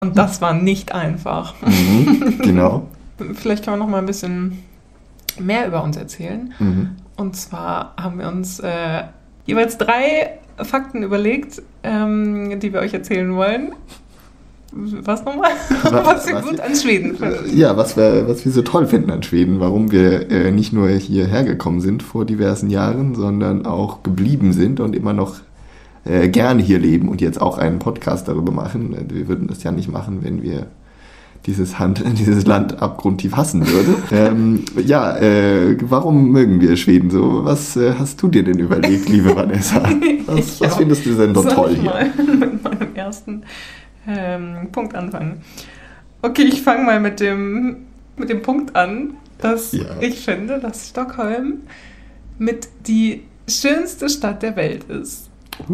Und das war nicht einfach. Genau. Vielleicht kann man noch mal ein bisschen mehr über uns erzählen. Mhm. Und zwar haben wir uns jeweils 3 Fakten überlegt, die wir euch erzählen wollen. Was nochmal? Was wir gut an Schweden finden. Ja, was wir so toll finden an Schweden, warum wir nicht nur hierher gekommen sind vor diversen Jahren, sondern auch geblieben sind und immer noch gerne hier leben und jetzt auch einen Podcast darüber machen. Wir würden das ja nicht machen, wenn wir dieses Land abgrundtief hassen würden. Warum mögen wir Schweden so? Was hast du dir denn überlegt, liebe Vanessa? Was findest du denn so toll hier? Mal mit meinem ersten Punkt anfangen. Okay, ich fange mal mit dem Punkt an, dass ich finde, dass Stockholm mit die schönste Stadt der Welt ist.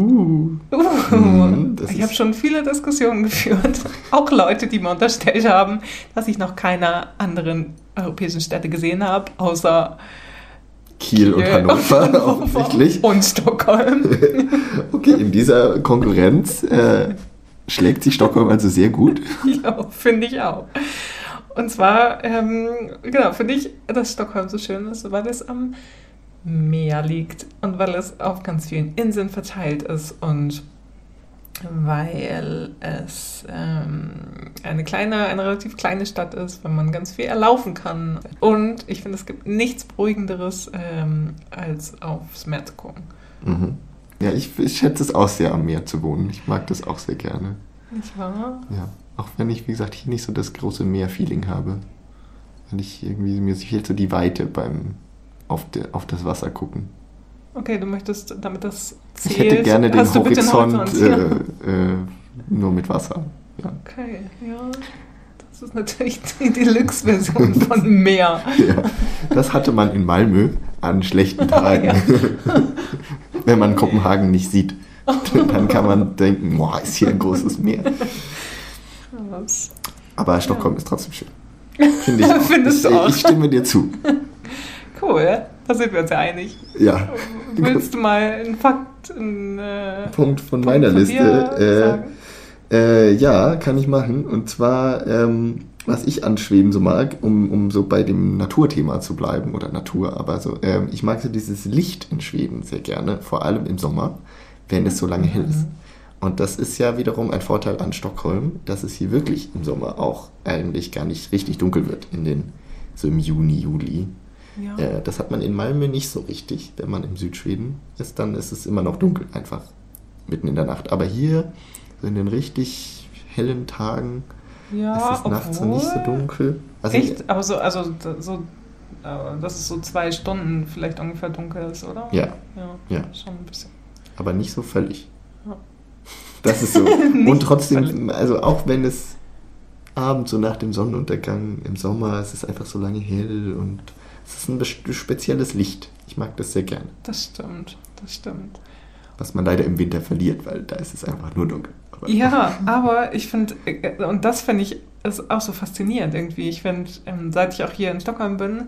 Ich habe schon viele Diskussionen geführt. Auch Leute, die mir unterstellt haben, dass ich noch keine anderen europäischen Städte gesehen habe, außer Kiel und Hannover offensichtlich. Und Stockholm. Okay, in dieser Konkurrenz schlägt sich Stockholm also sehr gut. Ja, finde ich auch. Und zwar, finde ich, dass Stockholm so schön ist, weil es am Meer liegt und weil es auf ganz vielen Inseln verteilt ist und weil es eine relativ kleine Stadt ist, weil man ganz viel erlaufen kann. Und ich finde, es gibt nichts Beruhigenderes, als aufs Meer zu gucken. Mhm. Ja, ich schätze es auch sehr, am Meer zu wohnen. Ich mag das auch sehr gerne. Nicht wahr? Ja, auch wenn ich, wie gesagt, hier nicht so das große Meer-Feeling habe. Weil mir fehlt so die Weite beim auf das Wasser gucken. Okay, du möchtest, damit das zählt, ich hätte gerne den Horizont, ja. Nur mit Wasser. Ja. Okay, ja. Das ist natürlich die Deluxe-Version von Meer. Ja, das hatte man in Malmö an schlechten Tagen. Wenn man Kopenhagen nicht sieht, dann kann man denken, boah, ist hier ein großes Meer. Aber Stockholm ist trotzdem schön. Finde ich auch. Findest du auch? Ich stimme dir zu. Cool, da sind wir uns ja einig. Ja. Willst du mal einen Fakt, Punkt von meiner Liste sagen? Ja, kann ich machen. Und zwar, was ich an Schweden so mag, um so bei dem Naturthema zu bleiben, oder Natur, aber so, ich mag so dieses Licht in Schweden sehr gerne, vor allem im Sommer, wenn es so lange hell ist. Und das ist ja wiederum ein Vorteil an Stockholm, dass es hier wirklich im Sommer auch eigentlich gar nicht richtig dunkel wird, so im Juni, Juli. Ja. Das hat man in Malmö nicht so richtig. Wenn man im Südschweden ist, dann ist es immer noch dunkel, einfach mitten in der Nacht. Aber hier, so in den richtig hellen Tagen, ist es nachts so nicht so dunkel. Also, echt? Aber dass es so 2 Stunden vielleicht ungefähr dunkel ist, oder? Ja. Schon ein bisschen. Aber nicht so völlig. Ja. Das ist so. Und trotzdem, also auch wenn es abends so nach dem Sonnenuntergang im Sommer, es ist einfach so lange hell und es ist ein spezielles Licht. Ich mag das sehr gerne. Das stimmt. Was man leider im Winter verliert, weil da ist es einfach nur dunkel. Aber ich finde, und das finde ich ist auch so faszinierend irgendwie. Ich finde, seit ich auch hier in Stockholm bin,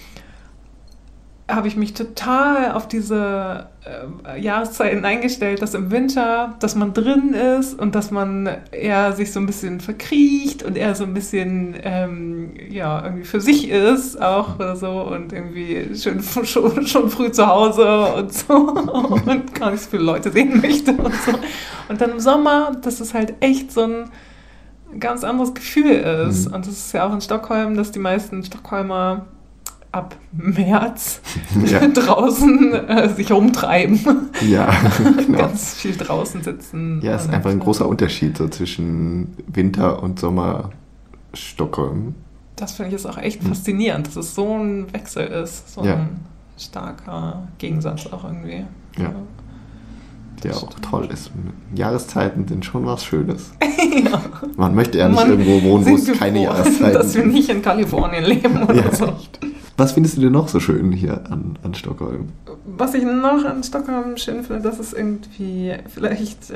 habe ich mich total auf diese Jahreszeiten eingestellt, dass im Winter, dass man drin ist und dass man eher sich so ein bisschen verkriecht und eher so ein bisschen irgendwie für sich ist auch oder so und irgendwie schon früh zu Hause und so und gar nicht so viele Leute sehen möchte und so. Und dann im Sommer, dass es halt echt so ein ganz anderes Gefühl ist. Und das ist ja auch in Stockholm, dass die meisten Stockholmer ab März draußen sich rumtreiben. Ja, genau. Ganz viel draußen sitzen. Ja, es ist einfach ein großer Unterschied so zwischen Winter und Sommer Stockholm. Das finde ich ist auch echt faszinierend, dass es so ein Wechsel ist. So ein starker Gegensatz auch irgendwie. Ja. Der auch toll ist. Jahreszeiten sind schon was Schönes. Ja. Man möchte ja nicht irgendwo wohnen, wo es keine Jahreszeiten dass wir nicht in Kalifornien leben oder so. Echt. Was findest du denn noch so schön hier an Stockholm? Was ich noch an Stockholm schön finde, dass es irgendwie vielleicht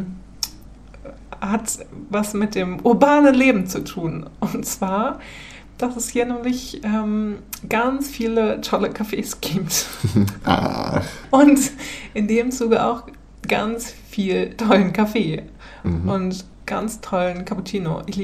hat was mit dem urbanen Leben zu tun. Und zwar, dass es hier nämlich ganz viele tolle Cafés gibt. Und in dem Zuge auch ganz viel tollen Kaffee. Und ganz tollen Cappuccino. Ich